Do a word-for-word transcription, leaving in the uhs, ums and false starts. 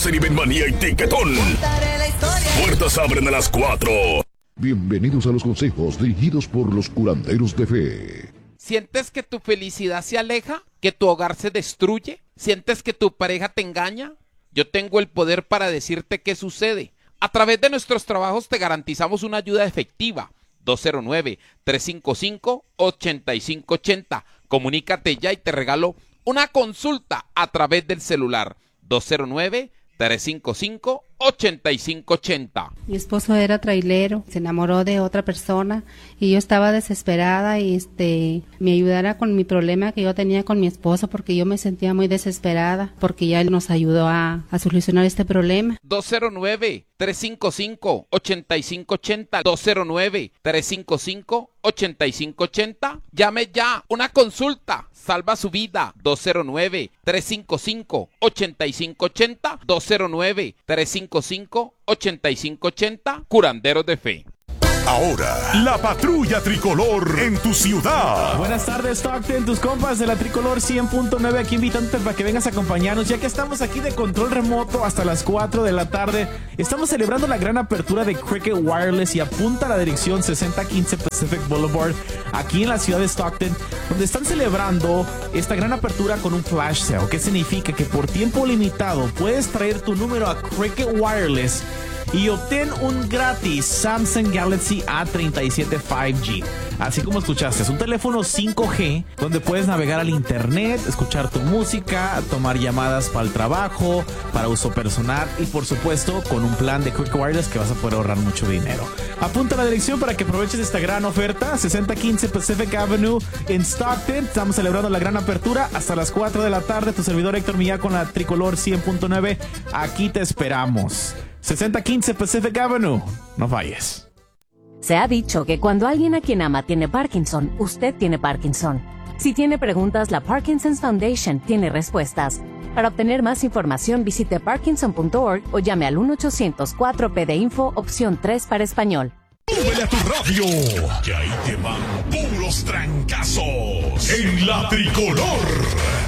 Estamos en Ibenmanía y Tiquetón. Puertas abren a las cuatro. Bienvenidos a los consejos dirigidos por los curanderos de fe. ¿Sientes que tu felicidad se aleja? ¿Que tu hogar se destruye? ¿Sientes que tu pareja te engaña? Yo tengo el poder para decirte qué sucede. A través de nuestros trabajos te garantizamos una ayuda efectiva. dos cero nueve, tres cinco cinco, ocho cinco ocho cero. Comunícate ya y te regalo una consulta a través del celular. dos cero nueve, tres cinco cinco, ocho cinco ocho cero. Mi esposo era trailero, se enamoró de otra persona y yo estaba desesperada y este me ayudara con mi problema que yo tenía con mi esposo porque yo me sentía muy desesperada porque ya él nos ayudó a, a solucionar este problema. dos cero nueve, tres cinco cinco, ocho cinco ocho cero. dos cero nueve, tres cinco cinco, ocho cinco ocho cero. Llame ya, una consulta salva su vida. dos cero nueve, tres cinco cinco, ocho cinco ocho cero. dos cero nueve, tres cinco cinco, ocho cinco ocho cero. Curanderos de Fe. Ahora, la patrulla tricolor en tu ciudad. Buenas tardes, Stockton, tus compas de la Tricolor cien punto nueve, aquí invitándote para que vengas a acompañarnos, ya que estamos aquí de control remoto hasta las cuatro de la tarde. Estamos celebrando la gran apertura de Cricket Wireless y apunta a la dirección sesenta quince Pacific Boulevard, aquí en la ciudad de Stockton, donde están celebrando esta gran apertura con un flash sale, que significa que por tiempo limitado puedes traer tu número a Cricket Wireless y obtén un gratis Samsung Galaxy A treinta y siete cinco G. Así como escuchaste, es un teléfono cinco G donde puedes navegar al internet, escuchar tu música, tomar llamadas para el trabajo, para uso personal y por supuesto con un plan de Quick Wireless que vas a poder ahorrar mucho dinero. Apunta la dirección para que aproveches esta gran oferta, sesenta quince Pacific Avenue en Stockton. Estamos celebrando la gran apertura hasta las cuatro de la tarde. Tu servidor Héctor Millán con la Tricolor cien punto nueve. Aquí te esperamos. sesenta quince Pacific Avenue. No falles. Se ha dicho que cuando alguien a quien ama tiene Parkinson, usted tiene Parkinson. Si tiene preguntas, la Parkinson's Foundation tiene respuestas. Para obtener más información, visite parkinson punto org o llame al uno ochocientos cuatro P de Info, opción tres para español. Súbele a tu radio, que ahí te van puros trancazos en la Tricolor.